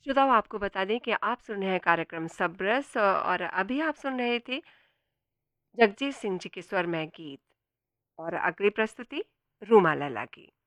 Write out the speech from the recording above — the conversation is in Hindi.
श्रोताओं, आपको बता दें कि आप सुन रहे हैं कार्यक्रम सबरस और अभी आप सुन रहे थे जगजीत सिंह जी के स्वर में गीत और अगली प्रस्तुति रूमा लैला की।